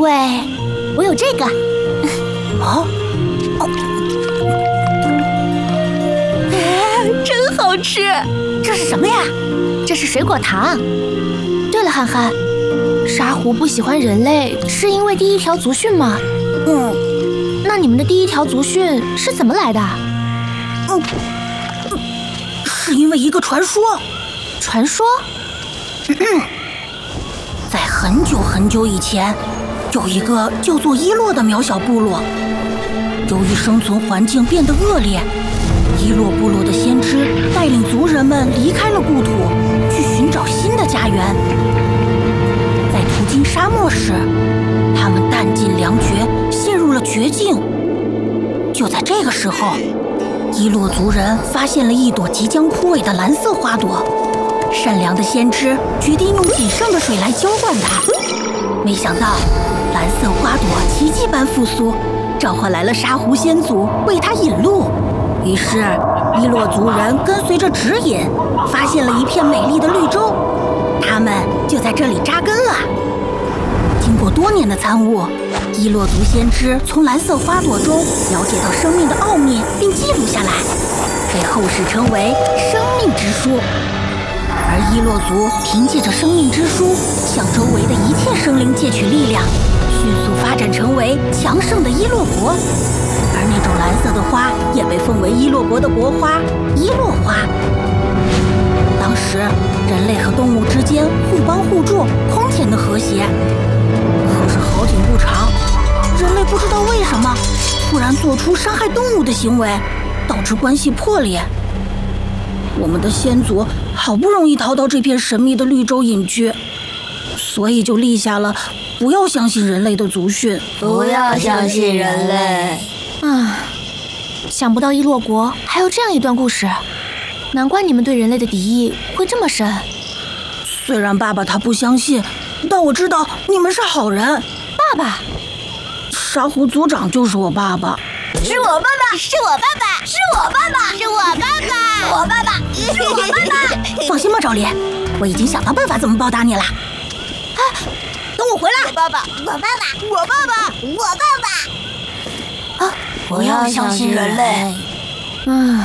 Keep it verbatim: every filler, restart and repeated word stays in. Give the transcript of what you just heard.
为我有这个。 哦，哦， 真好吃！ 这是什么呀？ 这是水果糖。对了，憨憨，沙狐不喜欢人类，是因为第一条族训吗？ 嗯。 那你们的第一条族训是怎么来的？ 嗯，是因为一个传说。 传说？ 嗯嗯，在很久很久以前，有一个叫做伊洛的渺小部落。由于生存环境变得恶劣，伊洛部落的先知带领族人们离开了故土，去寻找新的家园。在途经沙漠时，他们弹尽粮绝，陷入了绝境。就在这个时候，伊洛族人发现了一朵即将枯萎的蓝色花朵。善良的先知决定用仅剩的水来浇灌它，没想到蓝色花朵奇迹般复苏，召唤来了沙狐先祖为它引路。于是伊洛族人跟随着指引，发现了一片美丽的绿洲，他们就在这里扎根了。经过多年的参悟，伊洛族先知从蓝色花朵中了解到生命的奥秘，并记录下来，被后世称为生命之书。而伊洛族凭借着生命之书，向周围的一切生灵借取力量，迅速发展成为强盛的伊洛国。而那种蓝色的花也被奉为伊洛国的国花——伊洛花。当时，人类和动物之间互帮互助，空前的和谐。可是好景不长，人类不知道为什么突然做出伤害动物的行为，导致关系破裂。我们的先祖好不容易逃到这片神秘的绿洲隐居，所以就立下了不要相信人类的族训。 不要相信人类。 啊，想不到伊洛国还有这样一段故事，难怪你们对人类的敌意会这么深。 虽然爸爸他不相信，但我知道你们是好人。 爸爸？ 沙狐族长就是我爸爸。 是我爸爸，是我爸爸，是我爸爸，是我爸爸，我爸爸，是我爸爸。 放心吧，赵丽，我已经想到办法怎么报答你了。啊，等我回来。 我爸爸，我爸爸，我爸爸，我爸爸。 啊， 不要相信人类。 嗯。